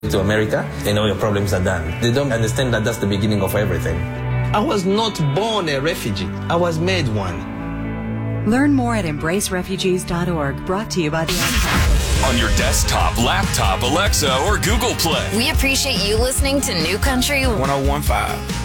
to America, and all your problems are done. They don't understand that that's the beginning of everything. I was not born a refugee. I was made one. Learn more at embracerefugees.org, brought to you by the Ad Council. On your desktop, laptop, Alexa, or Google Play. We appreciate you listening to New Country 1015.